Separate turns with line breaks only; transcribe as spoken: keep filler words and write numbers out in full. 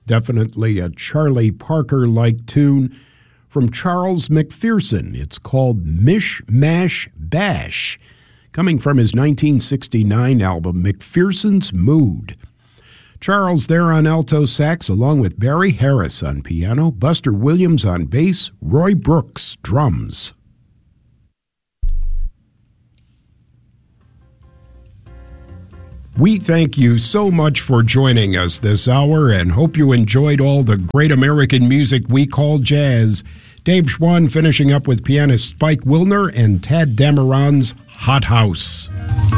Definitely a Charlie Parker-like tune from Charles McPherson. It's called Mish Mash Bash, coming from his nineteen sixty-nine album, McPherson's Mood. Charles there on alto sax, along with Barry Harris on piano, Buster Williams on bass, Roy Brooks drums. We thank you so much for joining us this hour and hope you enjoyed all the great American music we call jazz. Dave Schwann finishing up with pianist Spike Wilner and Tad Dameron's Hot House.